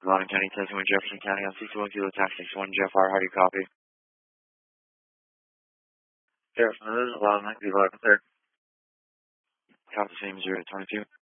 Loudoun County, testing with Jefferson County on 61 Kilo Taxi 1 Jeff R. How do you copy? Jefferson, this is Loudoun, 11 there. Copy, same 022.